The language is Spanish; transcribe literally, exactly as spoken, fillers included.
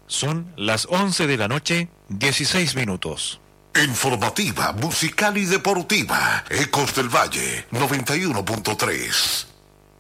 Son las once de la noche, dieciséis minutos. Informativa, musical y deportiva. Ecos del Valle, noventa y uno punto tres.